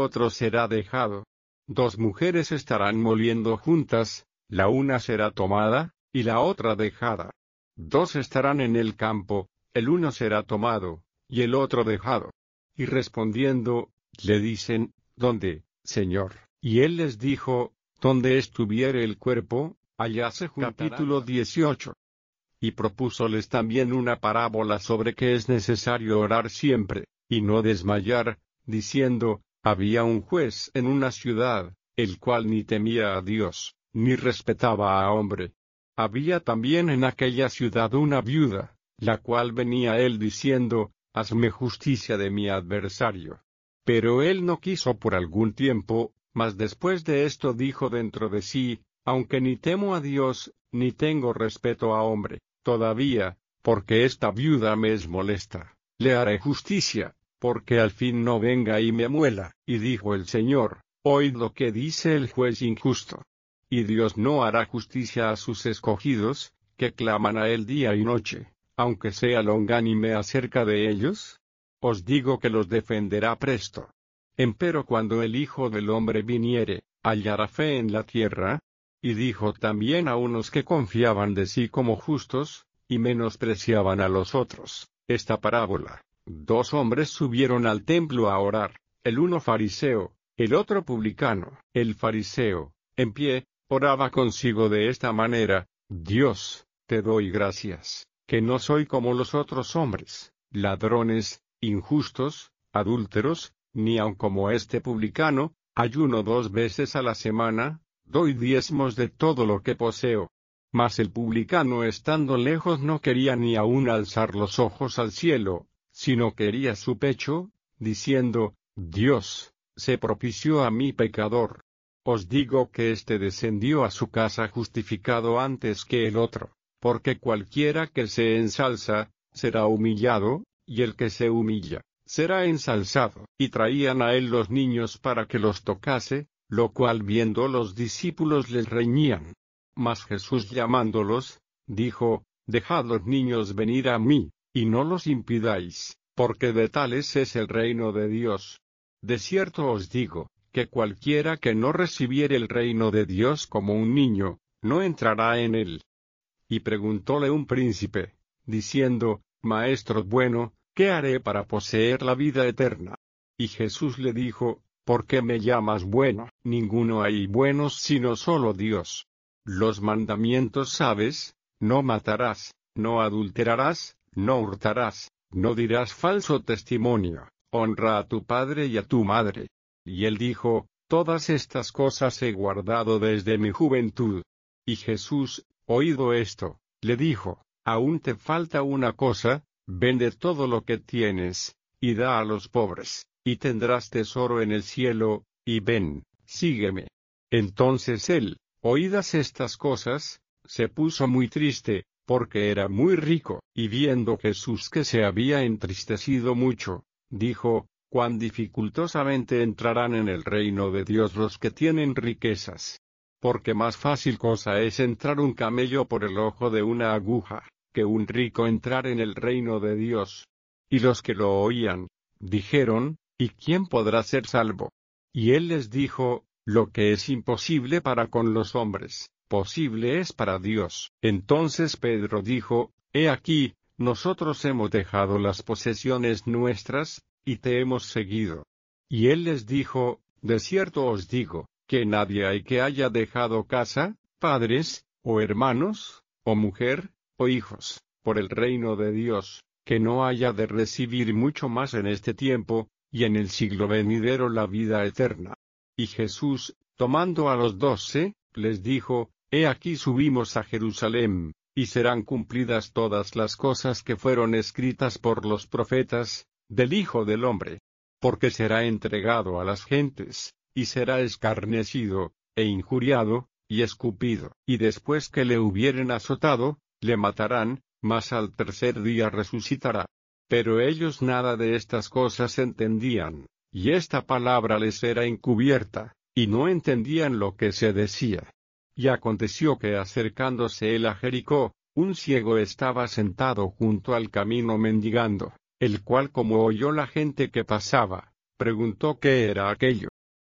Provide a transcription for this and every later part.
otro será dejado. 2 mujeres estarán moliendo juntas, la una será tomada, y la otra dejada. 2 estarán en el campo, el uno será tomado, y el otro dejado. Y respondiendo, le dicen, ¿dónde, Señor? Y él les dijo, donde estuviere el cuerpo, allá se juntarán. Capítulo 18. Y propúsoles también una parábola sobre que es necesario orar siempre, y no desmayar, diciendo, había un juez en una ciudad, el cual ni temía a Dios, ni respetaba a hombre. Había también en aquella ciudad una viuda, la cual venía a él diciendo, hazme justicia de mi adversario. Pero él no quiso por algún tiempo, mas después de esto dijo dentro de sí, aunque ni temo a Dios, ni tengo respeto a hombre, todavía, porque esta viuda me es molesta, le haré justicia, porque al fin no venga y me muela. Y dijo el Señor, oíd lo que dice el juez injusto. Y Dios no hará justicia a sus escogidos, que claman a él día y noche, aunque sea longánime acerca de ellos. Os digo que los defenderá presto. Empero cuando el Hijo del Hombre viniere, ¿hallará fe en la tierra? Y dijo también a unos que confiaban de sí como justos, y menospreciaban a los otros, esta parábola. 2 hombres subieron al templo a orar, el uno fariseo, el otro publicano. El fariseo, en pie, oraba consigo de esta manera, Dios, te doy gracias, que no soy como los otros hombres, ladrones, injustos, adúlteros, ni aun como este publicano, ayuno 2 veces a la semana, doy diezmos de todo lo que poseo. Mas el publicano estando lejos no quería ni aun alzar los ojos al cielo, sino quería su pecho, diciendo, Dios, sé propicio a mí pecador. Os digo que éste descendió a su casa justificado antes que el otro, porque cualquiera que se ensalza, será humillado, y el que se humilla, será ensalzado. Y traían a él los niños para que los tocase, lo cual viendo los discípulos les reñían. Mas Jesús llamándolos, dijo, dejad los niños venir a mí, y no los impidáis, porque de tales es el reino de Dios. De cierto os digo, que cualquiera que no recibiere el reino de Dios como un niño, no entrará en él. Y preguntóle un príncipe, diciendo, Maestro bueno, ¿qué haré para poseer la vida eterna? Y Jesús le dijo, ¿por qué me llamas bueno? Ninguno hay buenos sino solo Dios. Los mandamientos sabes, no matarás, no adulterarás, no hurtarás, no dirás falso testimonio, honra a tu padre y a tu madre. Y él dijo, todas estas cosas he guardado desde mi juventud. Y Jesús, oído esto, le dijo, aún te falta una cosa, vende todo lo que tienes, y da a los pobres, y tendrás tesoro en el cielo, y ven, sígueme. Entonces él, oídas estas cosas, se puso muy triste, porque era muy rico, y viendo Jesús que se había entristecido mucho, dijo, cuán dificultosamente entrarán en el reino de Dios los que tienen riquezas. Porque más fácil cosa es entrar un camello por el ojo de una aguja, que un rico entrar en el reino de Dios. Y los que lo oían, dijeron, ¿y quién podrá ser salvo? Y él les dijo, lo que es imposible para con los hombres, posible es para Dios. Entonces Pedro dijo, he aquí, nosotros hemos dejado las posesiones nuestras, y te hemos seguido. Y él les dijo, de cierto os digo, que nadie hay que haya dejado casa, padres, o hermanos, o mujer, o hijos, por el reino de Dios, que no haya de recibir mucho más en este tiempo, y en el siglo venidero la vida eterna. Y Jesús, tomando a los 12, les dijo, he aquí subimos a Jerusalén, y serán cumplidas todas las cosas que fueron escritas por los profetas, del Hijo del Hombre. Porque será entregado a las gentes, y será escarnecido, e injuriado, y escupido. Y después que le hubieren azotado, le matarán, mas al tercer día resucitará. Pero ellos nada de estas cosas entendían, y esta palabra les era encubierta, y no entendían lo que se decía. Y aconteció que acercándose él a Jericó, un ciego estaba sentado junto al camino mendigando, el cual como oyó la gente que pasaba, preguntó qué era aquello.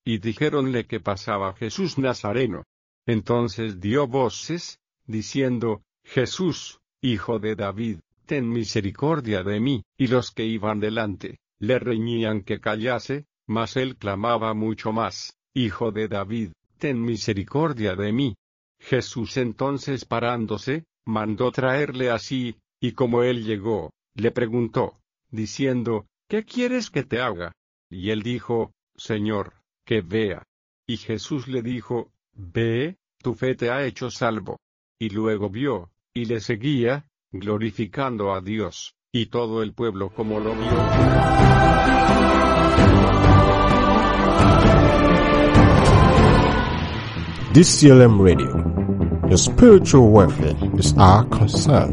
y dijéronle que pasaba Jesús Nazareno. Entonces dio voces, diciendo, Jesús, Hijo de David, ten misericordia de mí. Y los que iban delante, le reñían que callase, mas él clamaba mucho más, Hijo de David, ten misericordia de mí. Jesús entonces parándose, mandó traerle así, y como él llegó, le preguntó, diciendo, ¿qué quieres que te haga? Y él dijo, Señor, que vea. Y Jesús le dijo, ve, tu fe te ha hecho salvo. Y luego vio, y le seguía, glorificando a Dios, y todo el pueblo como lo vio. DCLM Radio. Your spiritual welfare is our concern.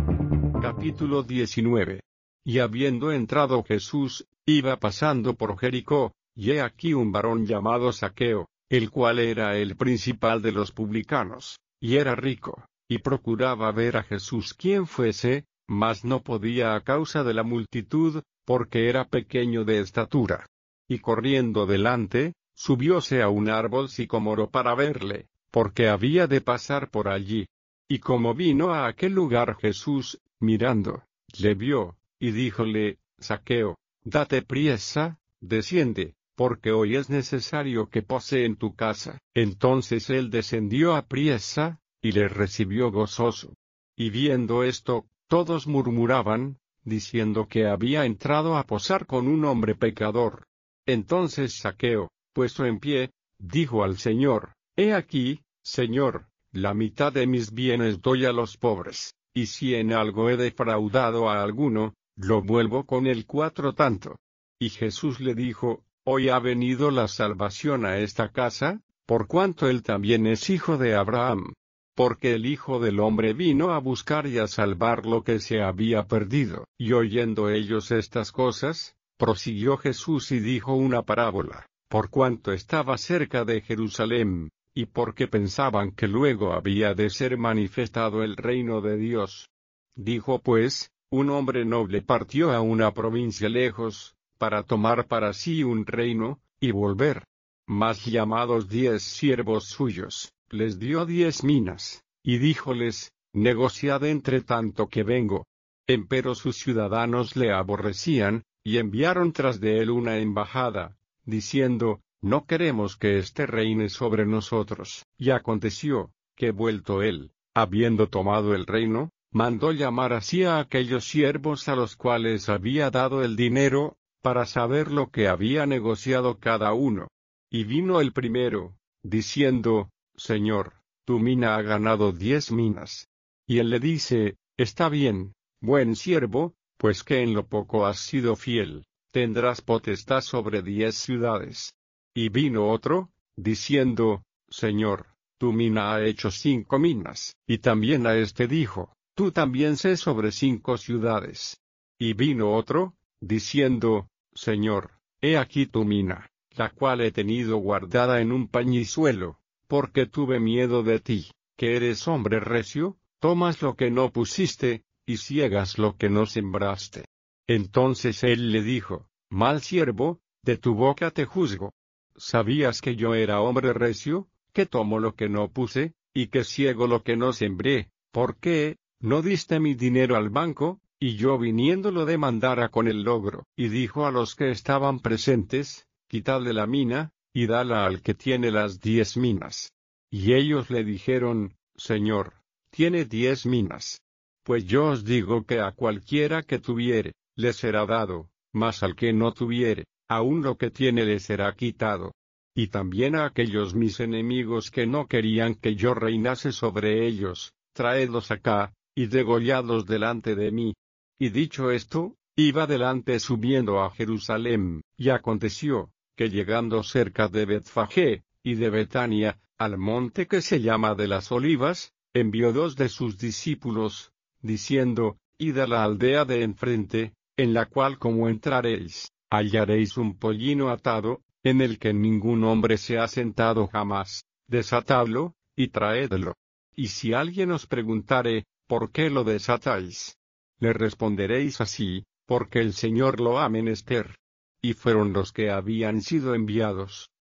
Capítulo 19. Y habiendo entrado Jesús, iba pasando por Jericó, y he aquí un varón llamado Zaqueo, el cual era el principal de los publicanos, y era rico, y procuraba ver a Jesús quien fuese, mas no podía a causa de la multitud, porque era pequeño de estatura. Y corriendo delante, subióse a un árbol sicómoro para verle, porque había de pasar por allí. Y como vino a aquel lugar Jesús, mirando, le vio, y díjole, Zaqueo, date priesa, desciende, porque hoy es necesario que pose en tu casa. Entonces él descendió apriesa, y le recibió gozoso. Y viendo esto, todos murmuraban, diciendo que había entrado a posar con un hombre pecador. Entonces Zaqueo, puesto en pie, dijo al Señor, he aquí, Señor, la mitad de mis bienes doy a los pobres, y si en algo he defraudado a alguno, lo vuelvo con el 4 tanto. Y Jesús le dijo, hoy ha venido la salvación a esta casa, por cuanto él también es hijo de Abraham. Porque el Hijo del Hombre vino a buscar y a salvar lo que se había perdido. Y oyendo ellos estas cosas, prosiguió Jesús y dijo una parábola, por cuanto estaba cerca de Jerusalén, y porque pensaban que luego había de ser manifestado el reino de Dios. Dijo pues, un hombre noble partió a una provincia lejos, para tomar para sí un reino, y volver. Mas llamados 10 siervos suyos, les dio 10 minas, y díjoles, negociad entre tanto que vengo. Empero sus ciudadanos le aborrecían, y enviaron tras de él una embajada, diciendo, no queremos que éste reine sobre nosotros. Y aconteció, que vuelto él, habiendo tomado el reino, mandó llamar así a aquellos siervos a los cuales había dado el dinero, para saber lo que había negociado cada uno. Y vino el primero, diciendo, Señor, tu mina ha ganado 10 minas. Y él le dice, está bien, buen siervo, pues que en lo poco has sido fiel, tendrás potestad sobre 10 ciudades. Y vino otro, diciendo, Señor, tu mina ha hecho 5 minas. Y también a este dijo, tú también sé sobre 5 ciudades. Y vino otro, diciendo, Señor, he aquí tu mina, la cual he tenido guardada en un pañizuelo, porque tuve miedo de ti, que eres hombre recio, tomas lo que no pusiste, y ciegas lo que no sembraste. Entonces él le dijo, mal siervo, de tu boca te juzgo. ¿Sabías que yo era hombre recio, que tomo lo que no puse, y que ciego lo que no sembré? ¿Por qué no diste mi dinero al banco, y yo viniendo lo demandara con el logro? Y dijo a los que estaban presentes, quitadle la mina, y dala al que tiene las 10 minas. Y ellos le dijeron, Señor, tiene 10 minas. Pues yo os digo que a cualquiera que tuviere, le será dado, mas al que no tuviere, aun lo que tiene le será quitado. Y también a aquellos mis enemigos que no querían que yo reinase sobre ellos, traedlos acá, y degolladlos delante de mí. Y dicho esto, iba delante subiendo a Jerusalén, y aconteció, que llegando cerca de Betfagé, y de Betania, al monte que se llama de las Olivas, envió 2 de sus discípulos, diciendo, id a la aldea de enfrente, en la cual como entraréis, hallaréis un pollino atado, en el que ningún hombre se ha sentado jamás, desatadlo, y traédlo. Y si alguien os preguntare, ¿por qué lo desatáis? Le responderéis así, porque el Señor lo ha menester. Y fueron los que habían sido enviados,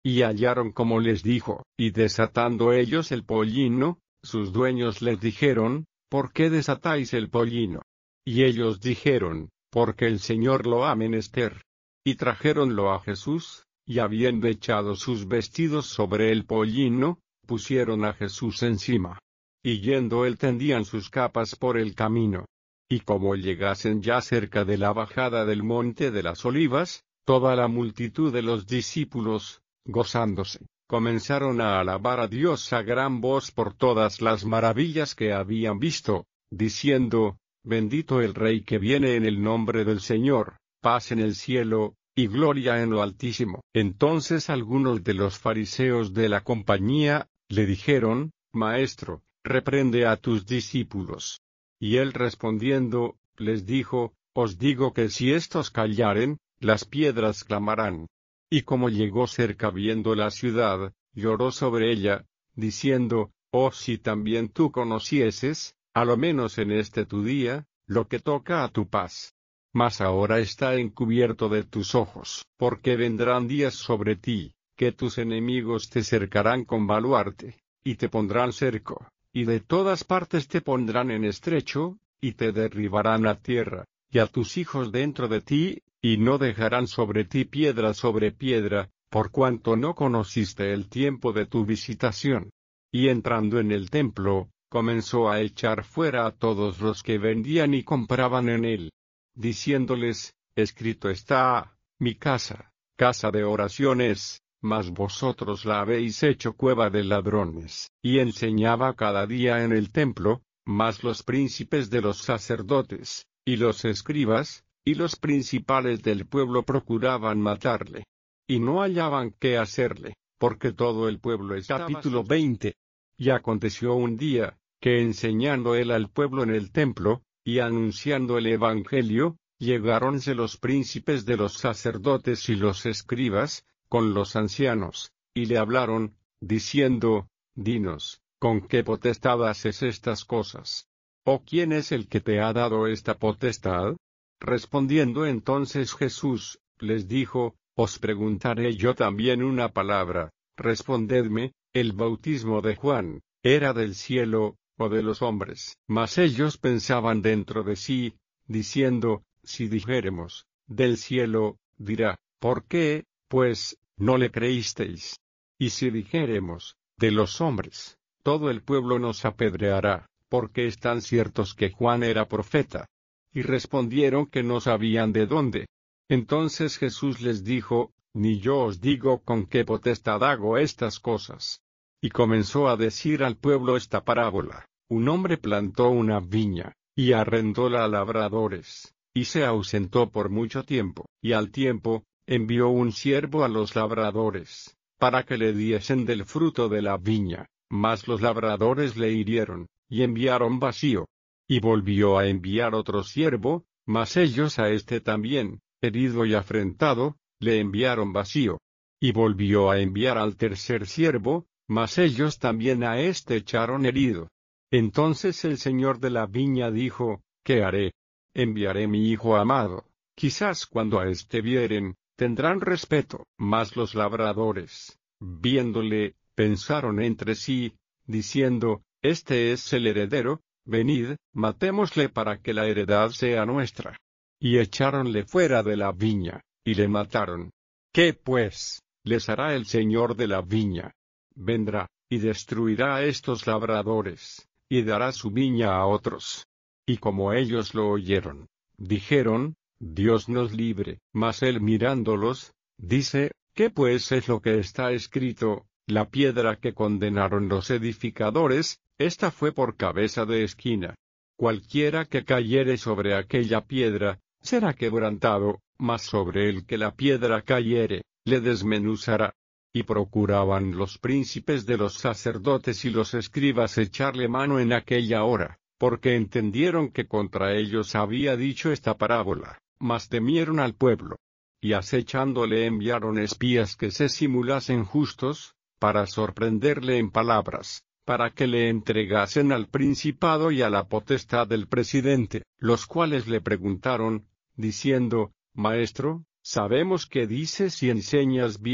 Y hallaron como les dijo, y desatando ellos el pollino, sus dueños les dijeron, ¿por qué desatáis el pollino? Y ellos dijeron, porque el Señor lo ha menester. Y trajéronlo a Jesús, y habiendo echado sus vestidos sobre el pollino, pusieron a Jesús encima. Y yendo él tendían sus capas por el camino. Y como llegasen ya cerca de la bajada del monte de las Olivas, toda la multitud de los discípulos, gozándose, comenzaron a alabar a Dios a gran voz por todas las maravillas que habían visto, diciendo, Bendito el Rey que viene en el nombre del Señor, paz en el cielo, y gloria en lo altísimo. Entonces algunos de los fariseos de la compañía, le dijeron, Maestro, reprende a tus discípulos. Y él respondiendo, les dijo, Os digo que si estos callaren, las piedras clamarán. Y como llegó cerca viendo la ciudad, lloró sobre ella, diciendo, Oh si también tú conocieses, a lo menos en este tu día, lo que toca a tu paz. Mas ahora está encubierto de tus ojos, porque vendrán días sobre ti, que tus enemigos te cercarán con baluarte, y te pondrán cerco, y de todas partes te pondrán en estrecho, y te derribarán a tierra, y a tus hijos dentro de ti, y no dejarán sobre ti piedra sobre piedra, por cuanto no conociste el tiempo de tu visitación. Y entrando en el templo, comenzó a echar fuera a todos los que vendían y compraban en él, diciéndoles, escrito está, mi casa, casa de oraciones, mas vosotros la habéis hecho cueva de ladrones. Y enseñaba cada día en el templo, mas los príncipes de los sacerdotes, y los escribas, y los principales del pueblo procuraban matarle. Y no hallaban qué hacerle, porque todo el pueblo estaba... Capítulo 20. Y aconteció un día, que enseñando él al pueblo en el templo, y anunciando el evangelio, llegáronse los príncipes de los sacerdotes y los escribas, con los ancianos, y le hablaron, diciendo, Dinos, ¿con qué potestad haces estas cosas? ¿O quién es el que te ha dado esta potestad? Respondiendo entonces Jesús, les dijo, Os preguntaré yo también una palabra, respondedme, ¿el bautismo de Juan, era del cielo, o de los hombres? Mas ellos pensaban dentro de sí, diciendo, si dijéremos, del cielo, dirá, ¿por qué, pues, no le creísteis? Y si dijéremos, de los hombres, todo el pueblo nos apedreará, porque están ciertos que Juan era profeta. Y respondieron que no sabían de dónde. Entonces Jesús les dijo, Ni yo os digo con qué potestad hago estas cosas. Y comenzó a decir al pueblo esta parábola. Un hombre plantó una viña, y arrendóla a labradores, y se ausentó por mucho tiempo, y al tiempo, envió un siervo a los labradores, para que le diesen del fruto de la viña, mas los labradores le hirieron, y enviaron vacío. Y volvió a enviar otro siervo, mas ellos a este también, herido y afrentado, le enviaron vacío. Y volvió a enviar al tercer siervo, mas ellos también a este echaron herido. Entonces el señor de la viña dijo, ¿qué haré? Enviaré mi hijo amado, quizás cuando a este vieren, tendrán respeto. Mas los labradores, viéndole, pensaron entre sí, diciendo, Este es el heredero, venid, matémosle para que la heredad sea nuestra. Y echáronle fuera de la viña, y le mataron. ¿Qué pues les hará el señor de la viña? Vendrá, y destruirá a estos labradores, y dará su viña a otros. Y como ellos lo oyeron, dijeron, Dios nos libre. Mas él mirándolos, dice, ¿qué pues es lo que está escrito? La piedra que condenaron los edificadores, esta fue por cabeza de esquina. Cualquiera que cayere sobre aquella piedra, será quebrantado, mas sobre el que la piedra cayere, le desmenuzará. Y procuraban los príncipes de los sacerdotes y los escribas echarle mano en aquella hora, porque entendieron que contra ellos había dicho esta parábola, mas temieron al pueblo. Y acechándole enviaron espías que se simulasen justos, para sorprenderle en palabras, para que le entregasen al principado y a la potestad del presidente, los cuales le preguntaron, diciendo, Maestro, sabemos que dices y enseñas bien,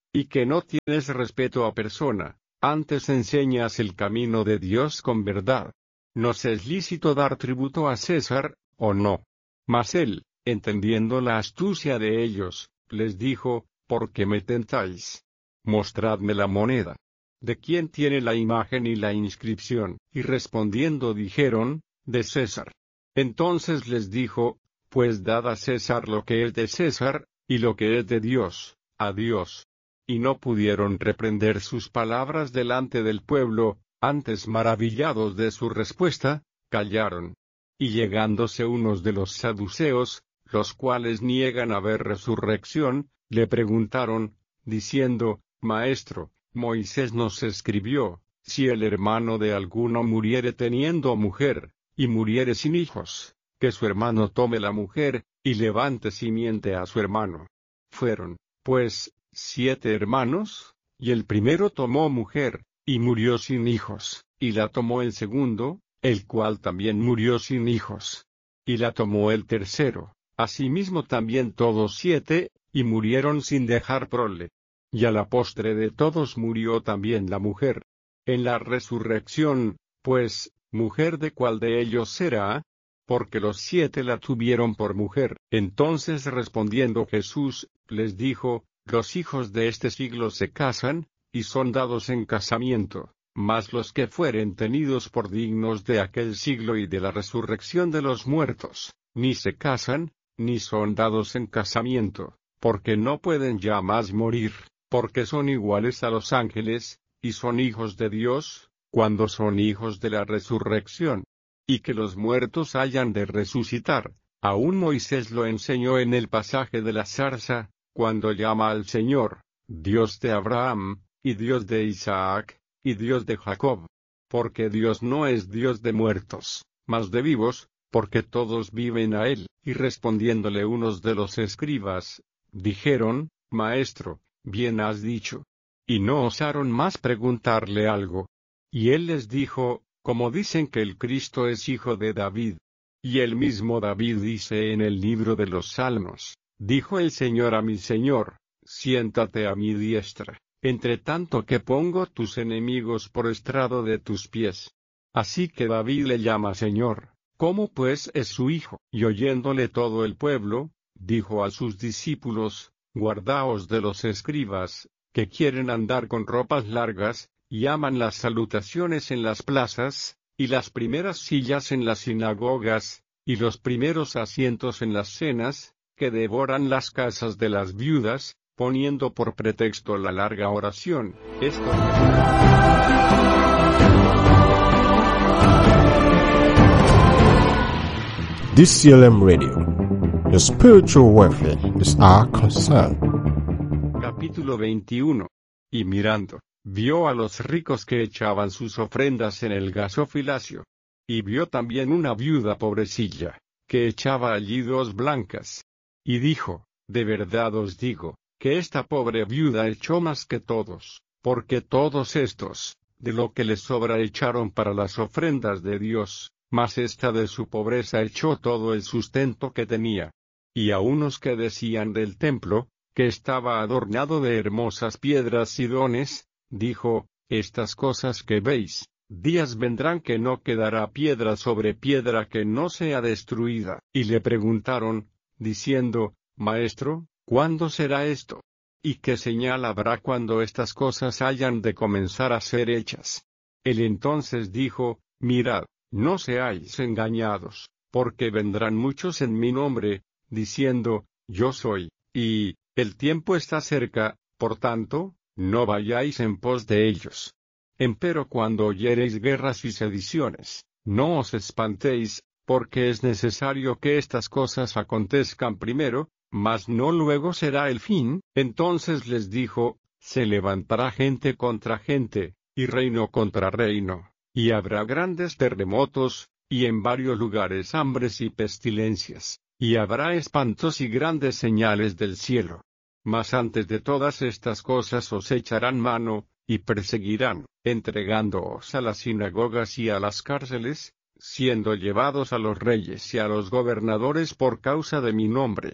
y que no tienes respeto a persona, antes enseñas el camino de Dios con verdad. ¿Nos es lícito dar tributo a César, o no? Mas él, entendiendo la astucia de ellos, les dijo, ¿por qué me tentáis? Mostradme la moneda. ¿De quién tiene la imagen y la inscripción? Y respondiendo dijeron, de César. Entonces les dijo, pues dad a César lo que es de César, y lo que es de Dios, a Dios. Y no pudieron reprender sus palabras delante del pueblo, antes maravillados de su respuesta, callaron. Y llegándose unos de los saduceos, los cuales niegan haber resurrección, le preguntaron, diciendo, Maestro, Moisés nos escribió, si el hermano de alguno muriere teniendo mujer, y muriere sin hijos, que su hermano tome la mujer, y levante simiente a su hermano. Fueron, pues, 7 hermanos, y el primero tomó mujer, y murió sin hijos, y la tomó el segundo, el cual también murió sin hijos. Y la tomó el tercero, asimismo también todos 7, y murieron sin dejar prole. Y a la postre de todos murió también la mujer. En la resurrección, pues, ¿mujer de cuál de ellos será? Porque los 7 la tuvieron por mujer. Entonces respondiendo Jesús, les dijo, los hijos de este siglo se casan, y son dados en casamiento, mas los que fueren tenidos por dignos de aquel siglo y de la resurrección de los muertos, ni se casan, ni son dados en casamiento, porque no pueden ya más morir, porque son iguales a los ángeles, y son hijos de Dios, cuando son hijos de la resurrección. Y que los muertos hayan de resucitar, aún Moisés lo enseñó en el pasaje de la zarza, cuando llama al Señor, Dios de Abraham, y Dios de Isaac, y Dios de Jacob. Porque Dios no es Dios de muertos, mas de vivos, porque todos viven a él. Y respondiéndole unos de los escribas, dijeron, Maestro, bien has dicho. Y no osaron más preguntarle algo. Y él les dijo, como dicen que el Cristo es hijo de David. Y el mismo David dice en el libro de los Salmos, dijo el Señor a mi Señor, siéntate a mi diestra, entre tanto que pongo tus enemigos por estrado de tus pies. Así que David le llama Señor, ¿cómo pues es su hijo? Y oyéndole todo el pueblo, dijo a sus discípulos, guardaos de los escribas, que quieren andar con ropas largas, y aman las salutaciones en las plazas, y las primeras sillas en las sinagogas, y los primeros asientos en las cenas, que devoran las casas de las viudas, poniendo por pretexto la larga oración. DCLM Radio. Your spiritual welfare is our concern. Capítulo 21. Y mirando, vio a los ricos que echaban sus ofrendas en el gasofilacio. Y vio también una viuda pobrecilla, que echaba allí 2 blancas. Y dijo, de verdad os digo, que esta pobre viuda echó más que todos, porque todos estos, de lo que les sobra echaron para las ofrendas de Dios, mas esta de su pobreza echó todo el sustento que tenía. Y a unos que decían del templo, que estaba adornado de hermosas piedras y dones, dijo, estas cosas que veis, días vendrán que no quedará piedra sobre piedra que no sea destruida. Y le preguntaron, diciendo, Maestro, ¿cuándo será esto? ¿Y qué señal habrá cuando estas cosas hayan de comenzar a ser hechas? Él entonces dijo, mirad, no seáis engañados, porque vendrán muchos en mi nombre, diciendo, yo soy, y, el tiempo está cerca, por tanto, no vayáis en pos de ellos. Empero cuando oyereis guerras y sediciones, no os espantéis, porque es necesario que estas cosas acontezcan primero, mas no luego será el fin. Entonces les dijo, se levantará gente contra gente, y reino contra reino, y habrá grandes terremotos, y en varios lugares hambres y pestilencias, y habrá espantos y grandes señales del cielo. Mas antes de todas estas cosas os echarán mano, y perseguirán, entregándoos a las sinagogas y a las cárceles, siendo llevados a los reyes y a los gobernadores por causa de mi nombre.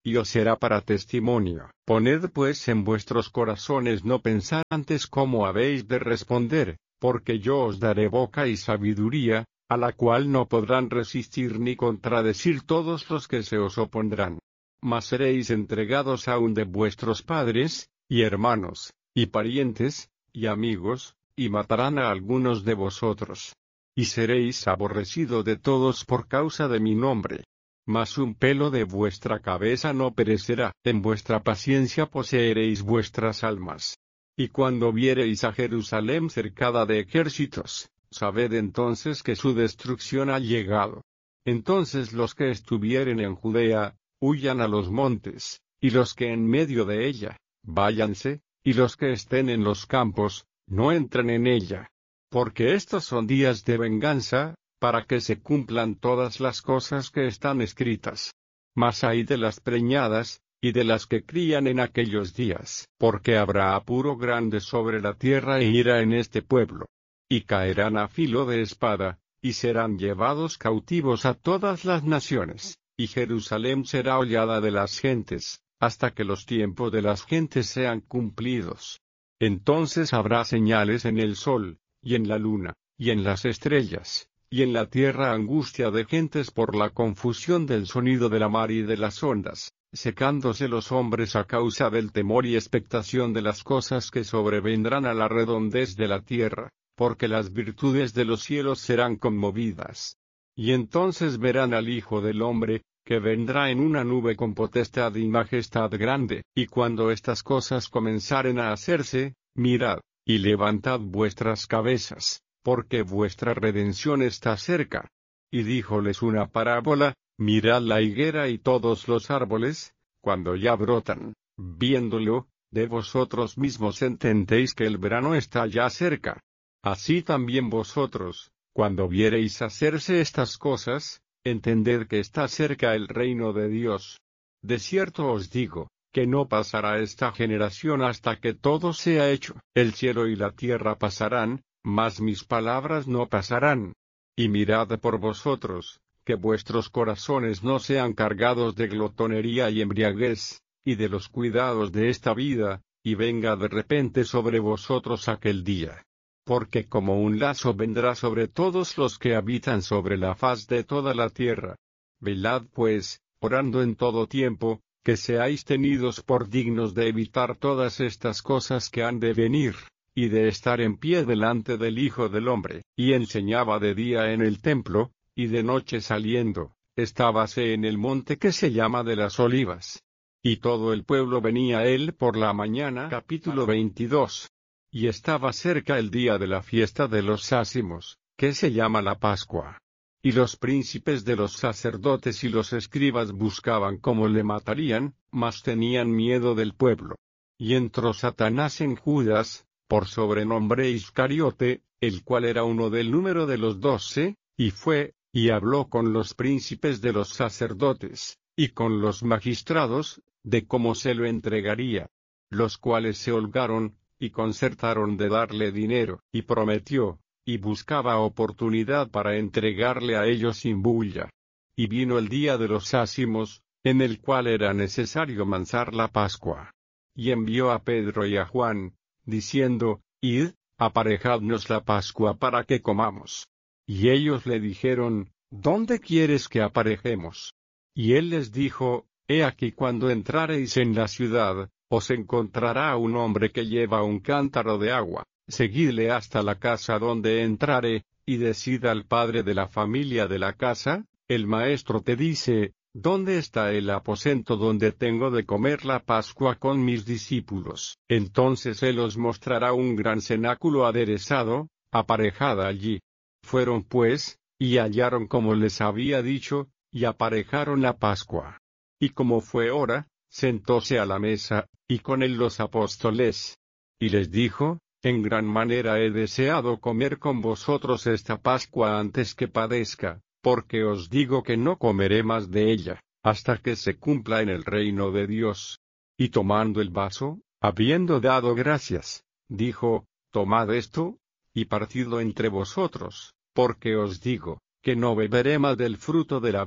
y os será para testimonio. Poned pues en vuestros corazones no pensar antes cómo habéis de responder, porque yo os daré boca y sabiduría, a la cual no podrán resistir ni contradecir todos los que se os opondrán. Mas seréis entregados aún de vuestros padres, y hermanos, y parientes, y amigos, y matarán a algunos de vosotros. Y seréis aborrecidos de todos por causa de mi nombre. Mas un pelo de vuestra cabeza no perecerá. En vuestra paciencia poseeréis vuestras almas. Y cuando viereis a Jerusalén cercada de ejércitos, sabed entonces que su destrucción ha llegado. Entonces los que estuvieren en Judea, huyan a los montes, y los que en medio de ella, váyanse, y los que estén en los campos, no entren en ella. Porque estos son días de venganza, para que se cumplan todas las cosas que están escritas. Mas ay de las preñadas, y de las que crían en aquellos días, porque habrá apuro grande sobre la tierra e ira en este pueblo. Y caerán a filo de espada, y serán llevados cautivos a todas las naciones, y Jerusalén será hollada de las gentes, hasta que los tiempos de las gentes sean cumplidos. Entonces habrá señales en el sol, y en la luna, y en las estrellas, y en la tierra angustia de gentes por la confusión del sonido de la mar y de las ondas, secándose los hombres a causa del temor y expectación de las cosas que sobrevendrán a la redondez de la tierra, porque las virtudes de los cielos serán conmovidas. Y entonces verán al Hijo del Hombre, que vendrá en una nube con potestad y majestad grande, y cuando estas cosas comenzaren a hacerse, mirad, y levantad vuestras cabezas, porque vuestra redención está cerca. Y díjoles una parábola: mirad la higuera y todos los árboles, cuando ya brotan, viéndolo, de vosotros mismos entendéis que el verano está ya cerca. Así también vosotros, cuando viereis hacerse estas cosas, entended que está cerca el reino de Dios. De cierto os digo, que no pasará esta generación hasta que todo sea hecho. El cielo y la tierra pasarán, mas mis palabras no pasarán. Y mirad por vosotros, que vuestros corazones no sean cargados de glotonería y embriaguez, y de los cuidados de esta vida, y venga de repente sobre vosotros aquel día. Porque como un lazo vendrá sobre todos los que habitan sobre la faz de toda la tierra. Velad pues, orando en todo tiempo, que seáis tenidos por dignos de evitar todas estas cosas que han de venir, y de estar en pie delante del Hijo del Hombre. Y enseñaba de día en el templo, y de noche saliendo, estábase en el monte que se llama de las Olivas. Y todo el pueblo venía a él por la mañana. Capítulo 22. Y estaba cerca el día de la fiesta de los ácimos, que se llama la Pascua. Y los príncipes de los sacerdotes y los escribas buscaban cómo le matarían, mas tenían miedo del pueblo. Y entró Satanás en Judas, por sobrenombre Iscariote, el cual era uno del número de los 12, y fue, y habló con los príncipes de los sacerdotes, y con los magistrados, de cómo se lo entregaría. Los cuales se holgaron, y concertaron de darle dinero, y prometió, y buscaba oportunidad para entregarle a ellos sin bulla. Y vino el día de los ácimos, en el cual era necesario mansar la Pascua. Y envió a Pedro y a Juan, diciendo: Id, aparejadnos la Pascua para que comamos. Y ellos le dijeron: ¿Dónde quieres que aparejemos? Y él les dijo: He aquí, cuando entrareis en la ciudad, os encontrará un hombre que lleva un cántaro de agua, seguidle hasta la casa donde entrare, y decid al padre de la familia de la casa: el maestro te dice, ¿dónde está el aposento donde tengo de comer la Pascua con mis discípulos? Entonces él os mostrará un gran cenáculo aderezado, aparejad allí. Fueron pues, y hallaron como les había dicho, y aparejaron la Pascua. Y como fue hora, sentóse a la mesa, y con él los apóstoles. Y les dijo: en gran manera he deseado comer con vosotros esta Pascua antes que padezca, porque os digo que no comeré más de ella, hasta que se cumpla en el reino de Dios. Y tomando el vaso, habiendo dado gracias, dijo: tomad esto, y partidlo entre vosotros, porque os digo, que no beberé más del fruto de la vid,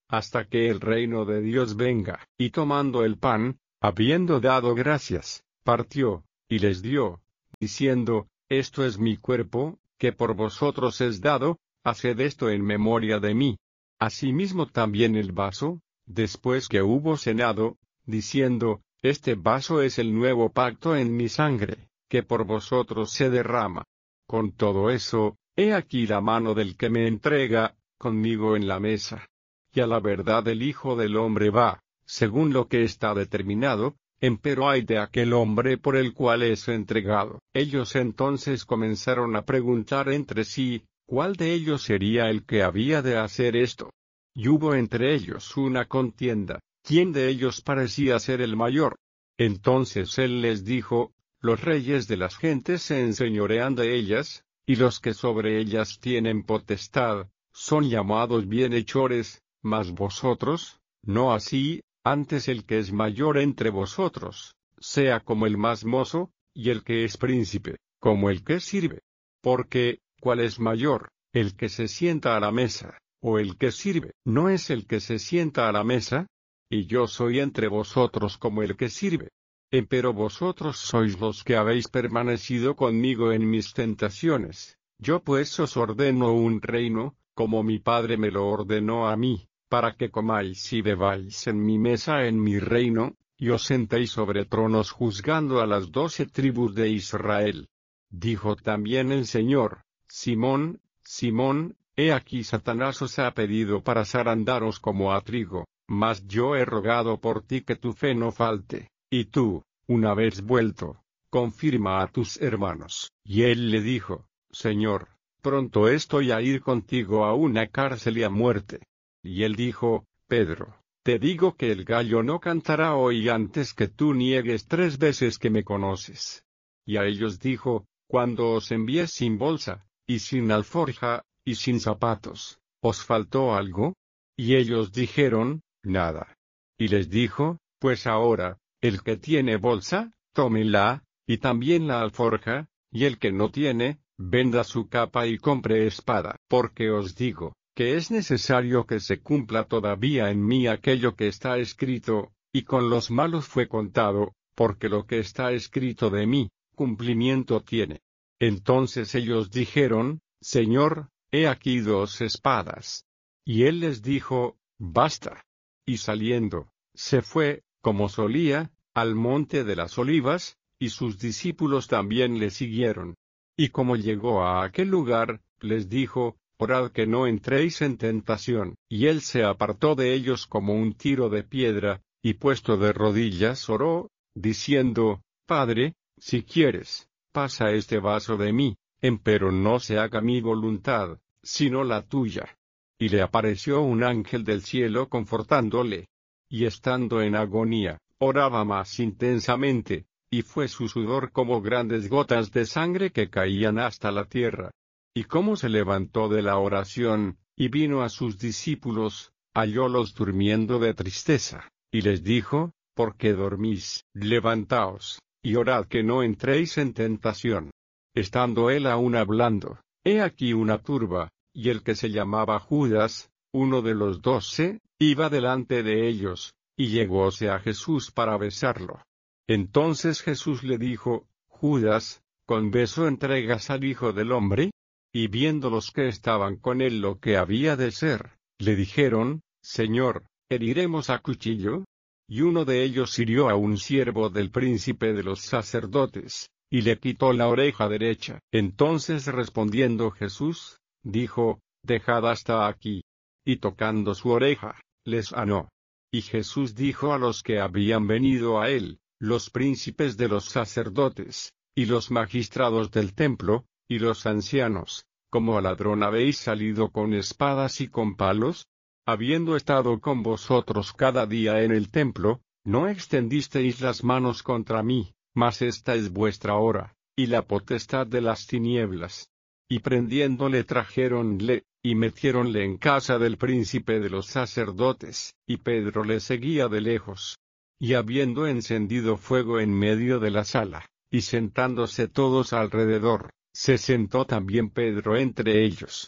hasta que el reino de Dios venga. Y tomando el pan, habiendo dado gracias, partió, y les dio, diciendo, esto es mi cuerpo, que por vosotros es dado, haced esto en memoria de mí. Asimismo también el vaso, después que hubo cenado, diciendo, este vaso es el nuevo pacto en mi sangre, que por vosotros se derrama. Con todo eso, he aquí la mano del que me entrega, conmigo en la mesa. Y a la verdad el Hijo del Hombre va, según lo que está determinado, empero ay de aquel hombre por el cual es entregado. Ellos entonces comenzaron a preguntar entre sí, ¿cuál de ellos sería el que había de hacer esto? Y hubo entre ellos una contienda, ¿quién de ellos parecía ser el mayor? Entonces él les dijo, los reyes de las gentes se enseñorean de ellas, y los que sobre ellas tienen potestad, son llamados bienhechores, mas vosotros, no así, antes el que es mayor entre vosotros, sea como el más mozo, y el que es príncipe, como el que sirve. Porque, ¿cuál es mayor, el que se sienta a la mesa, o el que sirve? ¿No es el que se sienta a la mesa? Y yo soy entre vosotros como el que sirve. Empero vosotros sois los que habéis permanecido conmigo en mis tentaciones. Yo pues os ordeno un reino, como mi Padre me lo ordenó a mí, para que comáis y bebáis en mi mesa en mi reino, y os sentéis sobre tronos juzgando a las 12 tribus de Israel. Dijo también el Señor, Simón, Simón, he aquí Satanás os ha pedido para zarandaros como a trigo, mas yo he rogado por ti que tu fe no falte, y tú, una vez vuelto, confirma a tus hermanos. Y él le dijo, Señor, pronto estoy a ir contigo a una cárcel y a muerte. Y él dijo, Pedro, te digo que el gallo no cantará hoy antes que tú niegues 3 veces que me conoces. Y a ellos dijo, cuando os envié sin bolsa, y sin alforja, y sin zapatos, ¿os faltó algo? Y ellos dijeron, nada. Y les dijo, pues ahora, el que tiene bolsa, tómela, y también la alforja, y el que no tiene, venda su capa y compre espada. Porque os digo, que es necesario que se cumpla todavía en mí aquello que está escrito, y con los malos fue contado, porque lo que está escrito de mí, cumplimiento tiene. Entonces ellos dijeron, Señor, he aquí 2 espadas. Y él les dijo, basta. Y saliendo, se fue, como solía, al monte de las olivas, y sus discípulos también le siguieron. Y como llegó a aquel lugar, les dijo, orad que no entréis en tentación. Y él se apartó de ellos como un tiro de piedra, y puesto de rodillas oró, diciendo, Padre, si quieres, pasa este vaso de mí, empero no se haga mi voluntad, sino la tuya. Y le apareció un ángel del cielo confortándole. Y estando en agonía, oraba más intensamente, y fue su sudor como grandes gotas de sangre que caían hasta la tierra. Y como se levantó de la oración, y vino a sus discípulos, hallólos durmiendo de tristeza, y les dijo, ¿por qué dormís? Levantaos, y orad que no entréis en tentación. Estando él aún hablando, he aquí una turba, y el que se llamaba Judas, uno de los 12, iba delante de ellos, y llegóse a Jesús para besarlo. Entonces Jesús le dijo, Judas, ¿con beso entregas al Hijo del Hombre? Y viendo los que estaban con él lo que había de ser, le dijeron, Señor, ¿heriremos a cuchillo? Y uno de ellos hirió a un siervo del príncipe de los sacerdotes, y le quitó la oreja derecha. Entonces respondiendo Jesús, dijo, dejad hasta aquí. Y tocando su oreja, les sanó. Y Jesús dijo a los que habían venido a él, los príncipes de los sacerdotes, y los magistrados del templo, y los ancianos, ¿como ladrón habéis salido con espadas y con palos? Habiendo estado con vosotros cada día en el templo, no extendisteis las manos contra mí, mas esta es vuestra hora, y la potestad de las tinieblas. Y prendiéndole trajéronle, y metiéronle en casa del príncipe de los sacerdotes, y Pedro le seguía de lejos. Y habiendo encendido fuego en medio de la sala, y sentándose todos alrededor, se sentó también Pedro entre ellos.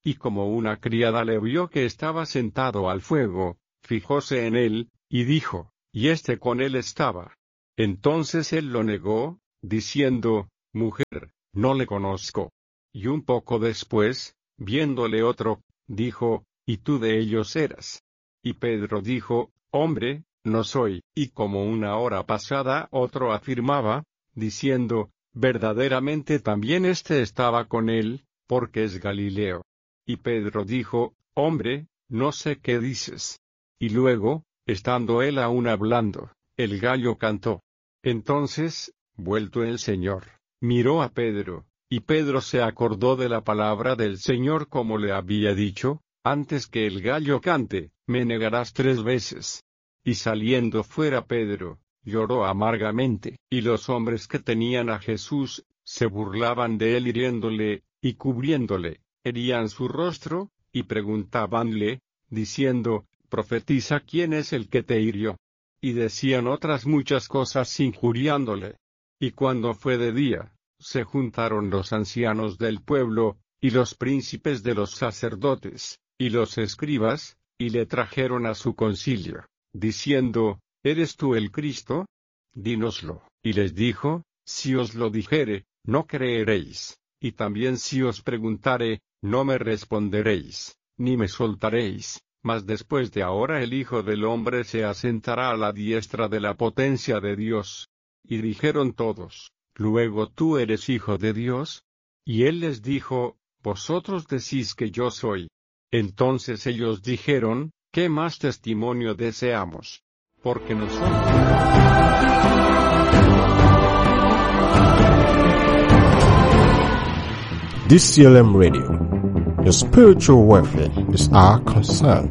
y como una criada le vio que estaba sentado al fuego, fijóse en él, y dijo, ¿y este con él estaba? Entonces él lo negó, diciendo, Mujer, no le conozco. Y un poco después, viéndole otro, dijo, ¿y tú de ellos eras? Y Pedro dijo, Hombre, no soy. Y como una hora pasada otro afirmaba, diciendo, Verdaderamente también éste estaba con él, porque es Galileo. Y Pedro dijo, Hombre, no sé qué dices. Y luego, estando él aún hablando, el gallo cantó. Entonces, vuelto el Señor, miró a Pedro, y Pedro se acordó de la palabra del Señor como le había dicho, antes que el gallo cante, me negarás 3 veces. Y saliendo fuera Pedro, lloró amargamente, y los hombres que tenían a Jesús, se burlaban de él hiriéndole, y cubriéndole, herían su rostro, y preguntábanle, diciendo, Profetiza quién es el que te hirió. Y decían otras muchas cosas injuriándole. Y cuando fue de día, se juntaron los ancianos del pueblo, y los príncipes de los sacerdotes, y los escribas, y le trajeron a su concilio, diciendo, ¿Eres tú el Cristo? Dínoslo. Y les dijo, Si os lo dijere, no creeréis, y también si os preguntare, no me responderéis, ni me soltaréis, mas después de ahora el Hijo del Hombre se asentará a la diestra de la potencia de Dios. Y dijeron todos, ¿Luego tú eres Hijo de Dios? Y él les dijo, Vosotros decís que yo soy. Entonces ellos dijeron, ¿Qué más testimonio deseamos? Porque nosotros. DCLM Radio. Your spiritual welfare is our concern.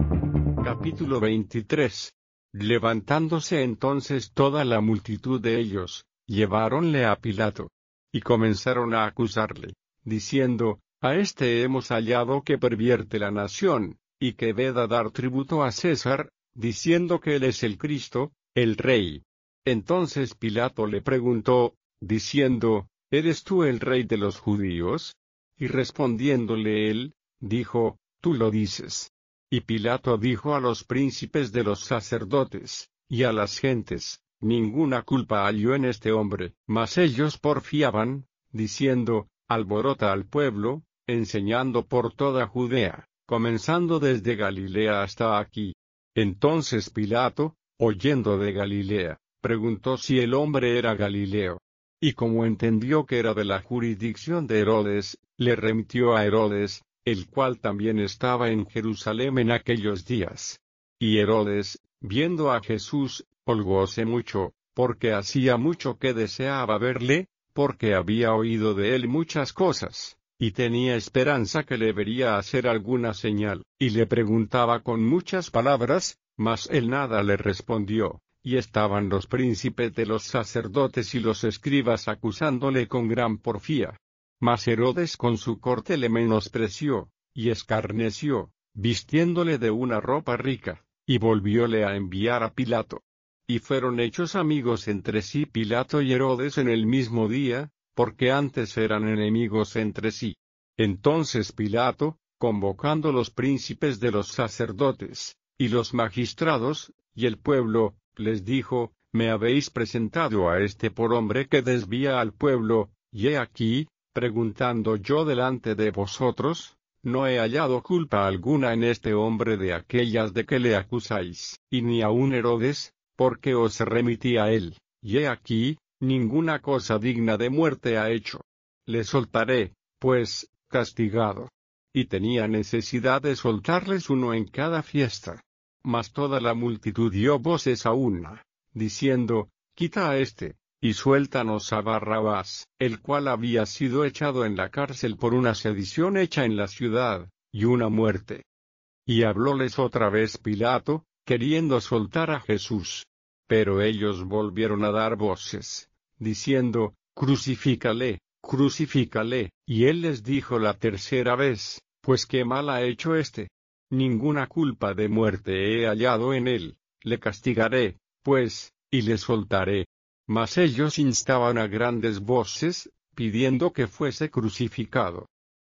Capítulo 23. Levantándose entonces toda la multitud de ellos, lleváronle a Pilato. Y comenzaron a acusarle, diciendo, A este hemos hallado que pervierte la nación, y que veda dar tributo a César, diciendo que él es el Cristo, el Rey. Entonces Pilato le preguntó, diciendo, ¿Eres tú el Rey de los judíos? Y respondiéndole él, dijo, Tú lo dices. Y Pilato dijo a los príncipes de los sacerdotes, y a las gentes, Ninguna culpa halló en este hombre. Mas ellos porfiaban, diciendo, Alborota al pueblo, enseñando por toda Judea, comenzando desde Galilea hasta aquí. Entonces Pilato, oyendo de Galilea, preguntó si el hombre era Galileo. Y como entendió que era de la jurisdicción de Herodes, le remitió a Herodes, el cual también estaba en Jerusalén en aquellos días. Y Herodes, viendo a Jesús, holgóse mucho, porque hacía mucho que deseaba verle, porque había oído de él muchas cosas, y tenía esperanza que le vería hacer alguna señal, y le preguntaba con muchas palabras, mas él nada le respondió. Y estaban los príncipes de los sacerdotes y los escribas acusándole con gran porfía. Mas Herodes con su corte le menospreció, y escarneció, vistiéndole de una ropa rica, y volvióle a enviar a Pilato. Y fueron hechos amigos entre sí Pilato y Herodes en el mismo día, porque antes eran enemigos entre sí. Entonces Pilato, convocando los príncipes de los sacerdotes, y los magistrados, y el pueblo, les dijo, Me habéis presentado a este por hombre que desvía al pueblo, y he aquí, preguntando yo delante de vosotros, no he hallado culpa alguna en este hombre de aquellas de que le acusáis, y ni aun Herodes, porque os remití a él, y he aquí, ninguna cosa digna de muerte ha hecho. Le soltaré, pues, castigado. Y tenía necesidad de soltarles uno en cada fiesta. Mas toda la multitud dio voces a una, diciendo, Quita a este, y suéltanos a Barrabás, el cual había sido echado en la cárcel por una sedición hecha en la ciudad, y una muerte. Y hablóles otra vez Pilato, queriendo soltar a Jesús. Pero ellos volvieron a dar voces, diciendo, Crucifícale, crucifícale. Y él les dijo la tercera vez, Pues qué mal ha hecho este. Ninguna culpa de muerte he hallado en él, le castigaré, pues, y le soltaré. Mas ellos instaban a grandes voces, pidiendo que fuese crucificado.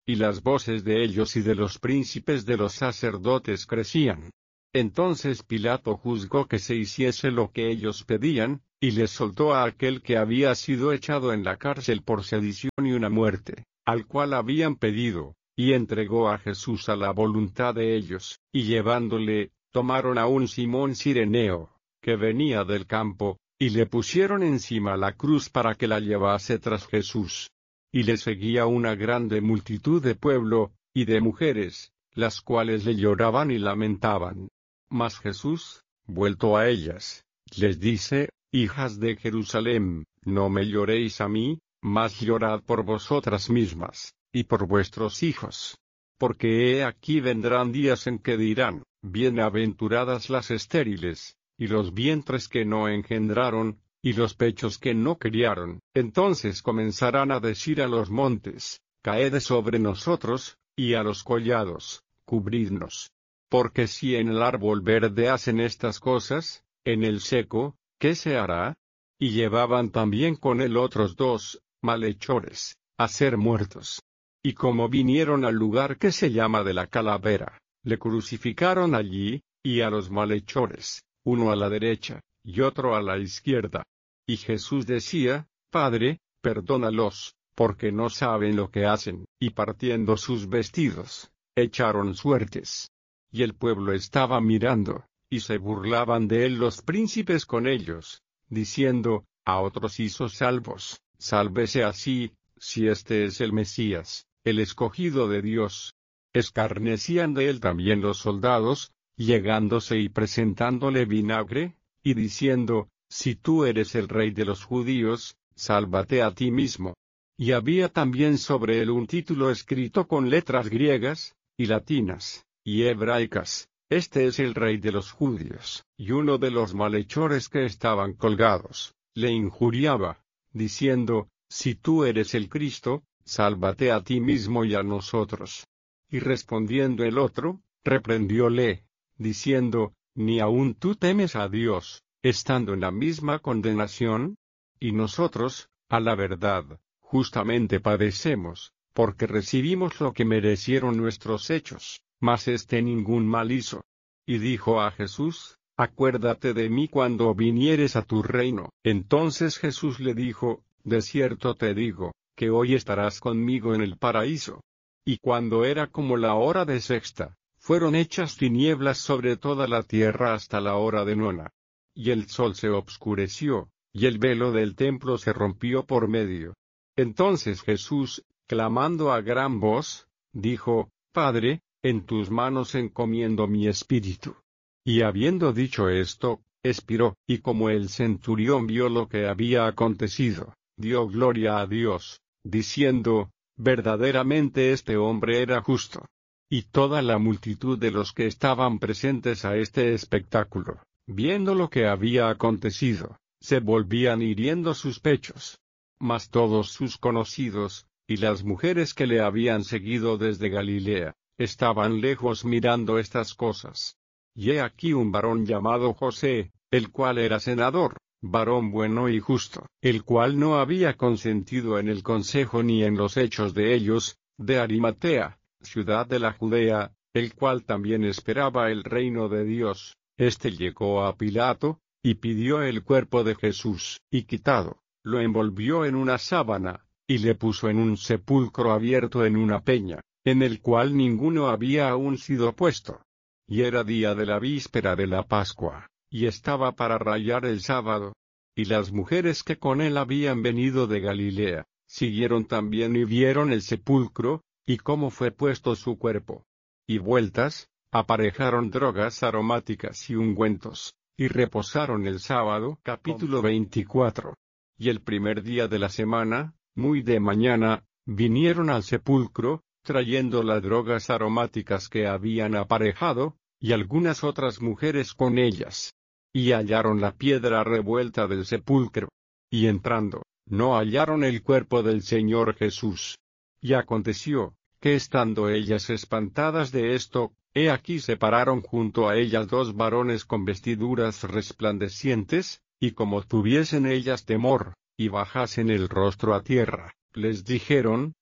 y las voces de ellos y de los príncipes de los sacerdotes crecían. Entonces Pilato juzgó que se hiciese lo que ellos pedían, y les soltó a aquel que había sido echado en la cárcel por sedición y una muerte, al cual habían pedido, y entregó a Jesús a la voluntad de ellos, y llevándole, tomaron a un Simón Cireneo, que venía del campo, y le pusieron encima la cruz para que la llevase tras Jesús. Y le seguía una grande multitud de pueblo, y de mujeres, las cuales le lloraban y lamentaban. Mas Jesús, vuelto a ellas, les dice: Hijas de Jerusalem, no me lloréis a mí, mas llorad por vosotras mismas, y por vuestros hijos. Porque he aquí vendrán días en que dirán: Bienaventuradas las estériles, y los vientres que no engendraron, y los pechos que no criaron. Entonces comenzarán a decir a los montes: Caed sobre nosotros, y a los collados: Cubridnos. Porque si en el árbol verde hacen estas cosas, en el seco, ¿qué se hará? Y llevaban también con él otros 2 malhechores, a ser muertos. Y como vinieron al lugar que se llama de la Calavera, le crucificaron allí, y a los malhechores, uno a la derecha, y otro a la izquierda. Y Jesús decía: Padre, perdónalos, porque no saben lo que hacen. Y partiendo sus vestidos, echaron suertes. Y el pueblo estaba mirando, y se burlaban de él los príncipes con ellos, diciendo: A otros hizo salvos, sálvese así, si este es el Mesías, el escogido de Dios. Escarnecían de él también los soldados, llegándose y presentándole vinagre, y diciendo: Si tú eres el rey de los judíos, sálvate a ti mismo. Y había también sobre él un título escrito con letras griegas, y latinas, y hebraicas: Este es el rey de los judíos. Y uno de los malhechores que estaban colgados, le injuriaba, diciendo: Si tú eres el Cristo, sálvate a ti mismo y a nosotros. Y respondiendo el otro, reprendióle, diciendo: ¿Ni aun tú temes a Dios, estando en la misma condenación? Y nosotros, a la verdad, justamente padecemos, porque recibimos lo que merecieron nuestros hechos, mas este ningún mal hizo. Y dijo a Jesús: Acuérdate de mí cuando vinieres a tu reino. Entonces Jesús le dijo: De cierto te digo, que hoy estarás conmigo en el paraíso. Y cuando era como la hora de sexta, fueron hechas tinieblas sobre toda la tierra hasta la hora de nona. Y el sol se obscureció, y el velo del templo se rompió por medio. Entonces Jesús, clamando a gran voz, dijo: Padre, en tus manos encomiendo mi espíritu. Y habiendo dicho esto, expiró, y como el centurión vio lo que había acontecido, dio gloria a Dios, diciendo: Verdaderamente este hombre era justo. Y toda la multitud de los que estaban presentes a este espectáculo, viendo lo que había acontecido, se volvían hiriendo sus pechos. Mas todos sus conocidos, y las mujeres que le habían seguido desde Galilea, estaban lejos mirando estas cosas. Y he aquí un varón llamado José, el cual era senador, varón bueno y justo, el cual no había consentido en el consejo ni en los hechos de ellos, de Arimatea, ciudad de la Judea, el cual también esperaba el reino de Dios. Este llegó a Pilato, y pidió el cuerpo de Jesús, y quitado, lo envolvió en una sábana, y le puso en un sepulcro abierto en una peña, en el cual ninguno había aún sido puesto. Y era día de la víspera de la Pascua, y estaba para rayar el sábado. Y las mujeres que con él habían venido de Galilea, siguieron también y vieron el sepulcro, y cómo fue puesto su cuerpo. Y vueltas, aparejaron drogas aromáticas y ungüentos, y reposaron el sábado. Capítulo 24. Y el primer día de la semana, muy de mañana, vinieron al sepulcro, trayendo las drogas aromáticas que habían aparejado, y algunas otras mujeres con ellas. Y hallaron la piedra revuelta del sepulcro. Y entrando, no hallaron el cuerpo del Señor Jesús. Y aconteció, que estando ellas espantadas de esto, he aquí se pararon junto a ellas 2 varones con vestiduras resplandecientes, y como tuviesen ellas temor, y bajasen el rostro a tierra, les dijeron: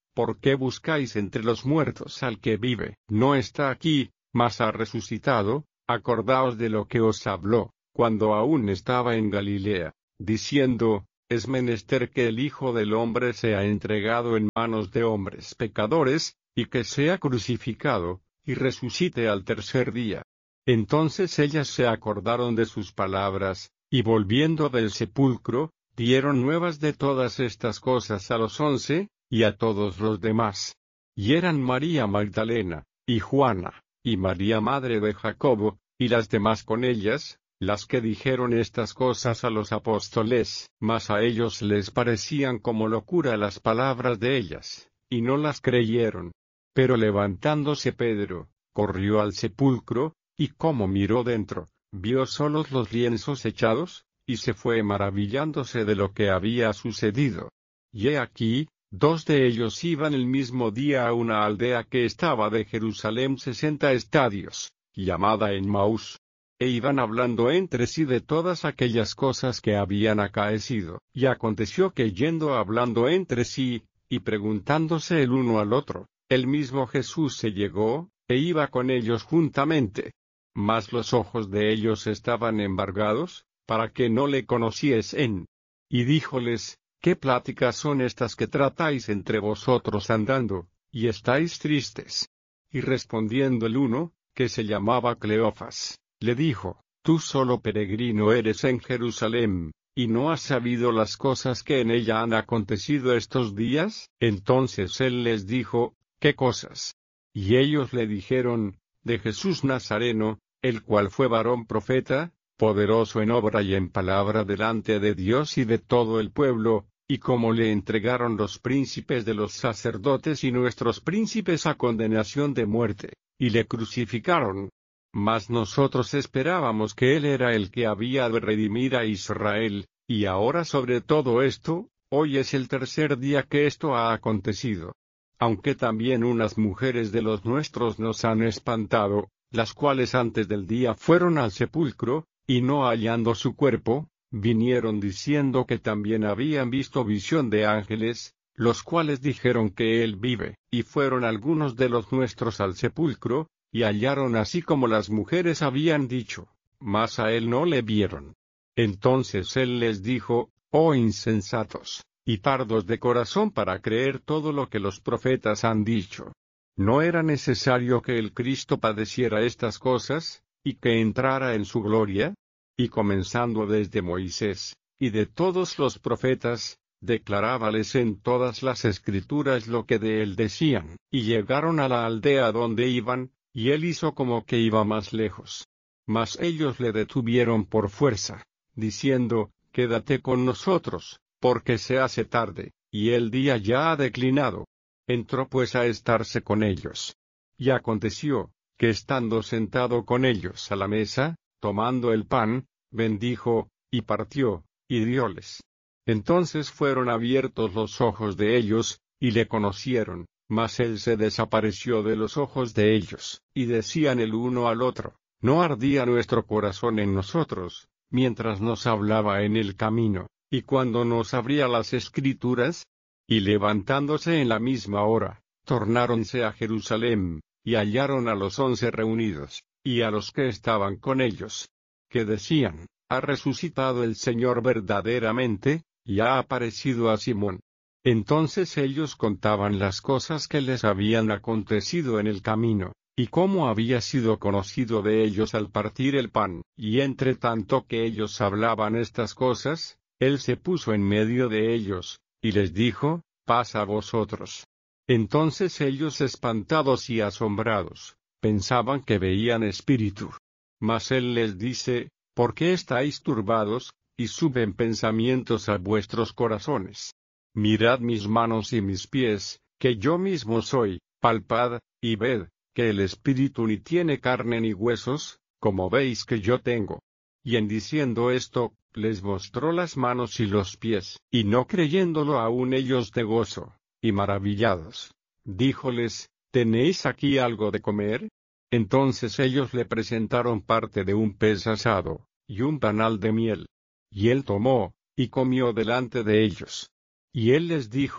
¿por qué buscáis entre los muertos al que vive? No está aquí, mas ha resucitado. Acordaos de lo que os habló, cuando aún estaba en Galilea, diciendo, es menester que el Hijo del Hombre sea entregado en manos de hombres pecadores, y que sea crucificado, y resucite al tercer día. Entonces ellas se acordaron de sus palabras, y volviendo del sepulcro, dieron nuevas de todas estas cosas a los 11, y a todos los demás. Y eran María Magdalena, y Juana, y María madre de Jacobo, y las demás con ellas, las que dijeron estas cosas a los apóstoles, mas a ellos les parecían como locura las palabras de ellas, y no las creyeron. Pero levantándose Pedro, corrió al sepulcro, y como miró dentro, vio solos los lienzos echados, y se fue maravillándose de lo que había sucedido. Y he aquí, 2 de ellos iban el mismo día a una aldea que estaba de Jerusalén 60 estadios, llamada Emmaús, e iban hablando entre sí de todas aquellas cosas que habían acaecido. Y aconteció que yendo hablando entre sí, y preguntándose el uno al otro, el mismo Jesús se llegó, e iba con ellos juntamente. Mas los ojos de ellos estaban embargados, para que no le conociesen. Y díjoles, ¿qué pláticas son estas que tratáis entre vosotros andando, y estáis tristes? Y respondiendo el uno, que se llamaba Cleofas, le dijo, tú solo peregrino eres en Jerusalén, y no has sabido las cosas que en ella han acontecido estos días. Entonces él les dijo, ¿qué cosas? Y ellos le dijeron, de Jesús Nazareno, el cual fue varón profeta, poderoso en obra y en palabra delante de Dios y de todo el pueblo, y como le entregaron los príncipes de los sacerdotes y nuestros príncipes a condenación de muerte, y le crucificaron. Mas nosotros esperábamos que él era el que había de redimir a Israel, y ahora sobre todo esto, hoy es el tercer día que esto ha acontecido. Aunque también unas mujeres de los nuestros nos han espantado, las cuales antes del día fueron al sepulcro, y no hallando su cuerpo, vinieron diciendo que también habían visto visión de ángeles, los cuales dijeron que él vive. Y fueron algunos de los nuestros al sepulcro, y hallaron así como las mujeres habían dicho, mas a él no le vieron. Entonces él les dijo, oh insensatos, y tardos de corazón para creer todo lo que los profetas han dicho. ¿No era necesario que el Cristo padeciera estas cosas, y que entrara en su gloria? Y comenzando desde Moisés, y de todos los profetas, declarábales en todas las escrituras lo que de él decían. Y llegaron a la aldea donde iban, y él hizo como que iba más lejos. Mas ellos le detuvieron por fuerza, diciendo, quédate con nosotros, porque se hace tarde, y el día ya ha declinado. Entró pues a estarse con ellos. Y aconteció, que estando sentado con ellos a la mesa, tomando el pan, bendijo, y partió, y dióles. Entonces fueron abiertos los ojos de ellos, y le conocieron, mas él se desapareció de los ojos de ellos, y decían el uno al otro, ¿no ardía nuestro corazón en nosotros, mientras nos hablaba en el camino, y cuando nos abría las Escrituras? Y levantándose en la misma hora, tornáronse a Jerusalén, y hallaron a los 11 reunidos, y a los que estaban con ellos, que decían, ha resucitado el Señor verdaderamente, y ha aparecido a Simón. Entonces ellos contaban las cosas que les habían acontecido en el camino, y cómo había sido conocido de ellos al partir el pan. Y entre tanto que ellos hablaban estas cosas, él se puso en medio de ellos, y les dijo, paz a vosotros. Entonces ellos espantados y asombrados, pensaban que veían espíritu. Mas él les dice, ¿por qué estáis turbados, y suben pensamientos a vuestros corazones? Mirad mis manos y mis pies, que yo mismo soy, palpad, y ved, que el espíritu ni tiene carne ni huesos, como veis que yo tengo. Y en diciendo esto, les mostró las manos y los pies, y no creyéndolo aún ellos de gozo, y maravillados, díjoles, ¿tenéis aquí algo de comer? Entonces ellos le presentaron parte de un pez asado, y un panal de miel. Y él tomó, y comió delante de ellos. Y él les dijo,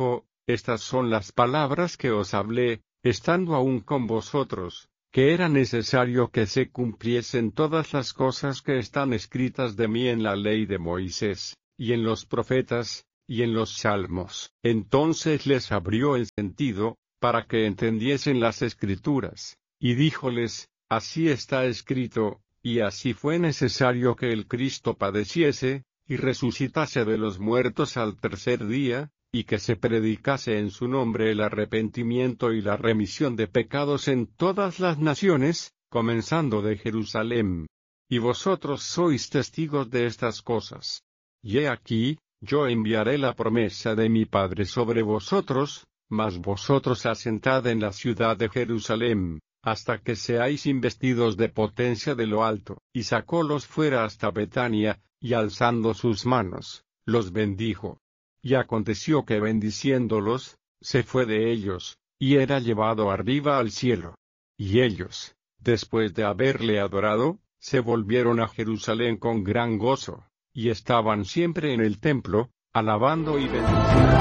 estas son las palabras que os hablé, estando aún con vosotros, que era necesario que se cumpliesen todas las cosas que están escritas de mí en la ley de Moisés, y en los profetas, y en los salmos. Entonces les abrió el sentido, para que entendiesen las Escrituras, y díjoles, así está escrito, y así fue necesario que el Cristo padeciese, y resucitase de los muertos al tercer día, y que se predicase en su nombre el arrepentimiento y la remisión de pecados en todas las naciones, comenzando de Jerusalén. Y vosotros sois testigos de estas cosas. Y he aquí, yo enviaré la promesa de mi Padre sobre vosotros, mas vosotros asentad en la ciudad de Jerusalén, hasta que seáis investidos de potencia de lo alto. Y sacólos fuera hasta Betania, y alzando sus manos, los bendijo. Y aconteció que bendiciéndolos, se fue de ellos, y era llevado arriba al cielo. Y ellos, después de haberle adorado, se volvieron a Jerusalén con gran gozo, y estaban siempre en el templo, alabando y bendiciendo.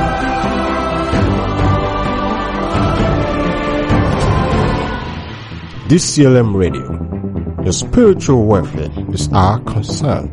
DCLM Radio. Your spiritual welfare is our concern.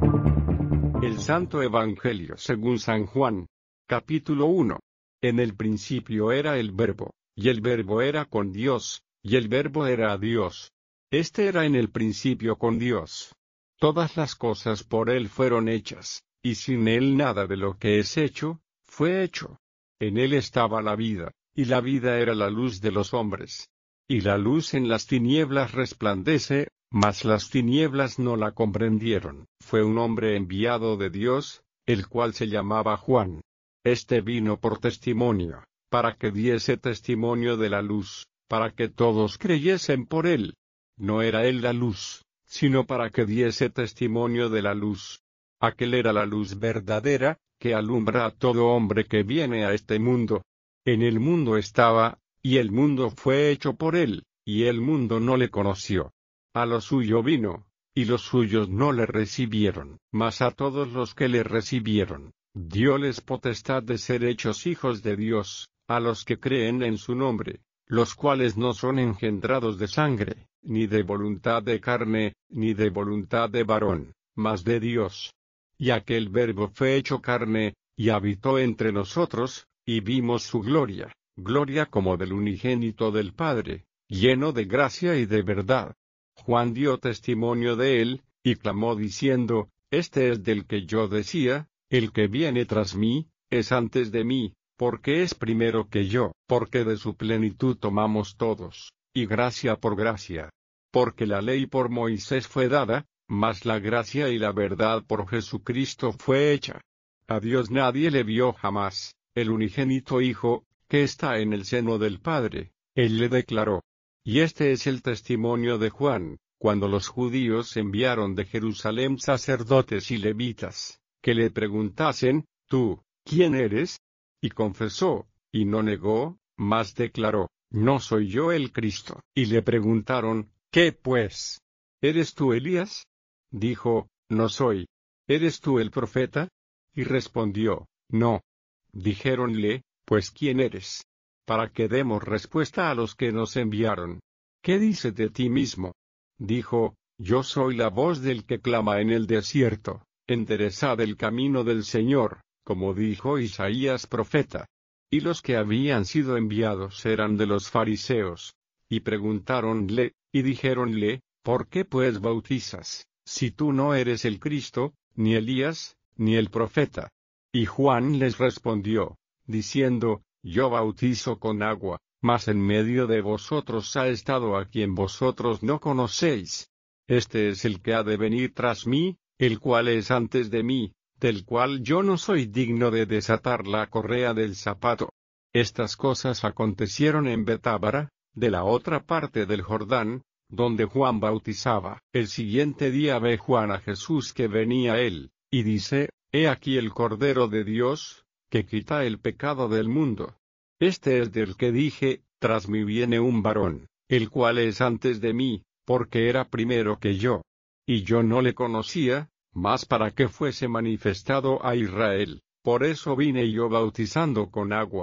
El Santo Evangelio según San Juan, capítulo 1. En el principio era el Verbo, y el Verbo era con Dios, y el Verbo era Dios. Este era en el principio con Dios. Todas las cosas por él fueron hechas, y sin él nada de lo que es hecho, fue hecho. En él estaba la vida, y la vida era la luz de los hombres. Y la luz en las tinieblas resplandece, mas las tinieblas no la comprendieron. Fue un hombre enviado de Dios, el cual se llamaba Juan. Este vino por testimonio, para que diese testimonio de la luz, para que todos creyesen por él. No era él la luz, sino para que diese testimonio de la luz. Aquel era la luz verdadera, que alumbra a todo hombre que viene a este mundo. En el mundo estaba, y el mundo fue hecho por él, y el mundo no le conoció. A lo suyo vino, y los suyos no le recibieron. Mas a todos los que le recibieron, dióles potestad de ser hechos hijos de Dios, a los que creen en su nombre, los cuales no son engendrados de sangre, ni de voluntad de carne, ni de voluntad de varón, mas de Dios. Y aquel Verbo fue hecho carne, y habitó entre nosotros, y vimos su gloria, gloria como del unigénito del Padre, lleno de gracia y de verdad. Juan dio testimonio de él, y clamó diciendo, este es del que yo decía, el que viene tras mí, es antes de mí, porque es primero que yo, porque de su plenitud tomamos todos, y gracia por gracia. Porque la ley por Moisés fue dada, mas la gracia y la verdad por Jesucristo fue hecha. A Dios nadie le vio jamás, el unigénito Hijo, que está en el seno del Padre, él le declaró. Y este es el testimonio de Juan, cuando los judíos enviaron de Jerusalén sacerdotes y levitas, que le preguntasen, ¿tú, quién eres? Y confesó, y no negó, mas declaró, no soy yo el Cristo. Y le preguntaron, ¿qué pues? ¿Eres tú Elías? Dijo, no soy. ¿Eres tú el profeta? Y respondió, no. Dijéronle, pues ¿quién eres? Para que demos respuesta a los que nos enviaron. ¿Qué dices de ti mismo? Dijo, yo soy la voz del que clama en el desierto, enderezad el camino del Señor, como dijo Isaías profeta. Y los que habían sido enviados eran de los fariseos. Y preguntáronle, y dijéronle, ¿por qué pues bautizas, si tú no eres el Cristo, ni Elías, ni el profeta? Y Juan les respondió, diciendo, yo bautizo con agua, mas en medio de vosotros ha estado a quien vosotros no conocéis. Este es el que ha de venir tras mí, el cual es antes de mí, del cual yo no soy digno de desatar la correa del zapato. Estas cosas acontecieron en Betábara, de la otra parte del Jordán, donde Juan bautizaba. El siguiente día ve Juan a Jesús que venía a él, y dice, he aquí el Cordero de Dios, que quita el pecado del mundo. Este es del que dije, tras mí viene un varón, el cual es antes de mí, porque era primero que yo. Y yo no le conocía, mas para que fuese manifestado a Israel, por eso vine yo bautizando con agua.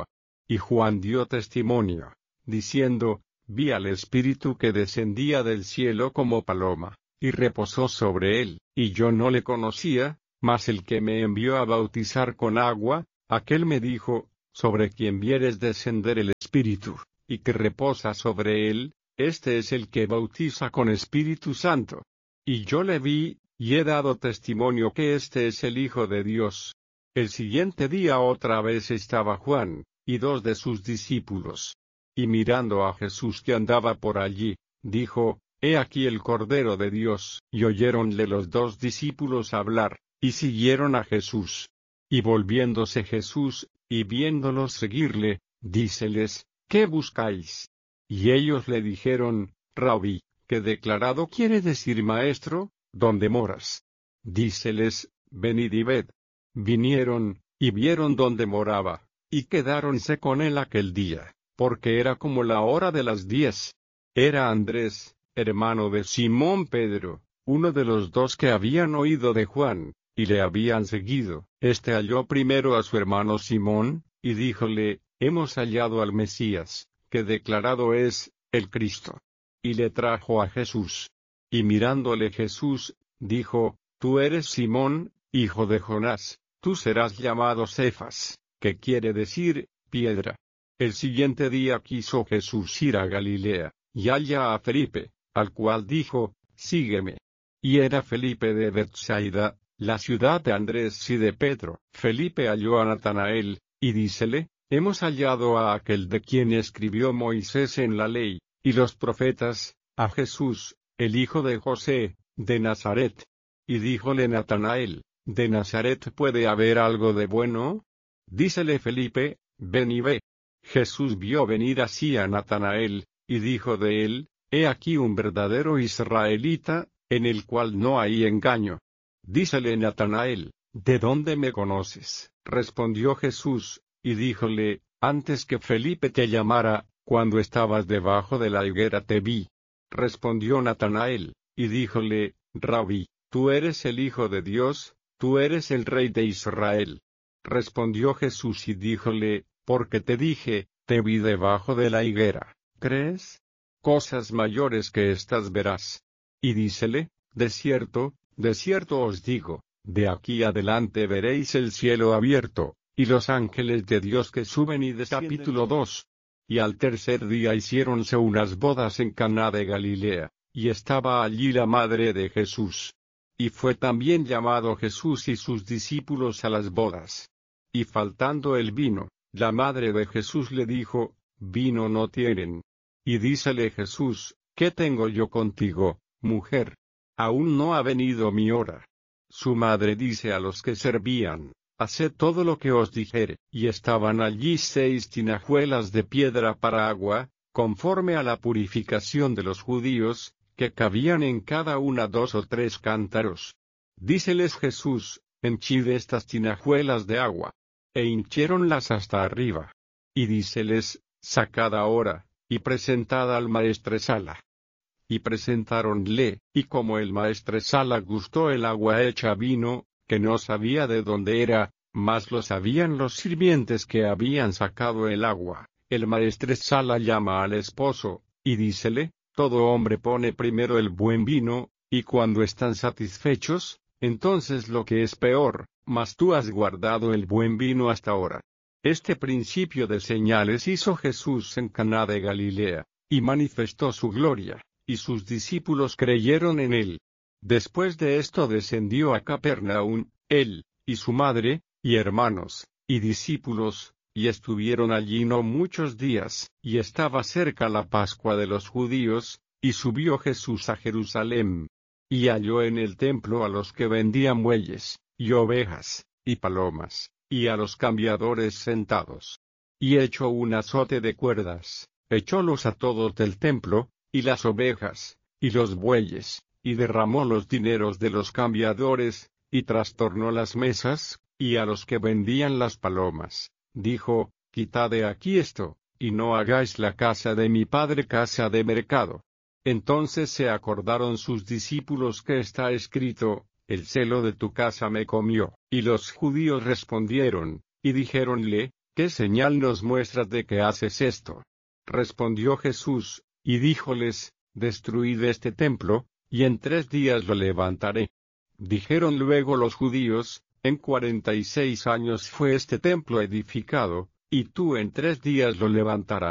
Y Juan dio testimonio, diciendo, vi al Espíritu que descendía del cielo como paloma, y reposó sobre él, y yo no le conocía, mas el que me envió a bautizar con agua, aquel me dijo, sobre quien vieres descender el Espíritu, y que reposa sobre él, este es el que bautiza con Espíritu Santo. Y yo le vi, y he dado testimonio que este es el Hijo de Dios. El siguiente día otra vez estaba Juan, y dos de sus discípulos. Y mirando a Jesús que andaba por allí, dijo, He aquí el Cordero de Dios. Y oyéronle los dos discípulos hablar, y siguieron a Jesús. Y volviéndose Jesús, y viéndolos seguirle, díceles, ¿qué buscáis? Y ellos le dijeron, Rabí, que declarado quiere decir maestro, ¿dónde moras? Díceles, venid y ved. Vinieron, y vieron dónde moraba, y quedáronse con él aquel día, porque era como la hora de las 10. Era Andrés, hermano de Simón Pedro, uno de los dos que habían oído de Juan, y le habían seguido. Este halló primero a su hermano Simón, y díjole, hemos hallado al Mesías, que declarado es, el Cristo. Y le trajo a Jesús. Y mirándole Jesús, dijo, Tú eres Simón, hijo de Jonás, tú serás llamado Cefas, que quiere decir, piedra. El siguiente día quiso Jesús ir a Galilea, y halla a Felipe, al cual dijo, Sígueme. Y era Felipe de Bethsaida, la ciudad de Andrés y de Pedro. Felipe halló a Natanael, y dícele, Hemos hallado a aquel de quien escribió Moisés en la ley, y los profetas, a Jesús, el hijo de José, de Nazaret. Y díjole Natanael, ¿de Nazaret puede haber algo de bueno? Dícele Felipe, ven y ve. Jesús vio venir así a Natanael, y dijo de él, He aquí un verdadero israelita, en el cual no hay engaño. Dícele Natanael, ¿de dónde me conoces? Respondió Jesús, y díjole, antes que Felipe te llamara, cuando estabas debajo de la higuera te vi. Respondió Natanael, y díjole, Rabí, tú eres el Hijo de Dios, tú eres el Rey de Israel. Respondió Jesús y díjole, porque te dije, te vi debajo de la higuera, ¿crees? Cosas mayores que estas verás. Y dícele, de cierto os digo, de aquí adelante veréis el cielo abierto, y los ángeles de Dios que suben y descienden. Capítulo 2. Y al tercer día hiciéronse unas bodas en Caná de Galilea, y estaba allí la madre de Jesús. Y fue también llamado Jesús y sus discípulos a las bodas. Y faltando el vino, la madre de Jesús le dijo, vino no tienen. Y dícele Jesús, ¿qué tengo yo contigo, mujer? Aún no ha venido mi hora. Su madre dice a los que servían, haced todo lo que os dijere. Y estaban allí 6 tinajuelas de piedra para agua, conforme a la purificación de los judíos, que cabían en cada una 2 o 3 cántaros. Díceles Jesús, henchid estas tinajuelas de agua. E hinchiéronlas hasta arriba. Y díceles, sacad ahora, y presentad al maestresala. Y presentáronle, y como el maestresala gustó el agua hecha vino, que no sabía de dónde era, mas lo sabían los sirvientes que habían sacado el agua, el maestresala llama al esposo, y dícele, todo hombre pone primero el buen vino, y cuando están satisfechos, entonces lo que es peor, mas tú has guardado el buen vino hasta ahora. Este principio de señales hizo Jesús en Caná de Galilea, y manifestó su gloria, y sus discípulos creyeron en él. Después de esto descendió a Capernaum, él, y su madre, y hermanos, y discípulos, y estuvieron allí no muchos días, y estaba cerca la Pascua de los judíos, y subió Jesús a Jerusalén. Y halló en el templo a los que vendían bueyes, y ovejas, y palomas, y a los cambiadores sentados. Y echó un azote de cuerdas, echólos a todos del templo, y las ovejas, y los bueyes, y derramó los dineros de los cambiadores, y trastornó las mesas, y a los que vendían las palomas, dijo, quitad de aquí esto, y no hagáis la casa de mi Padre casa de mercado. Entonces se acordaron sus discípulos que está escrito, el celo de tu casa me comió. Y los judíos respondieron, y dijéronle, ¿qué señal nos muestras de que haces esto? Respondió Jesús, y díjoles, destruid este templo, y en 3 días lo levantaré. Dijeron luego los judíos, en 46 años fue este templo edificado, y tú en 3 días lo levantarás.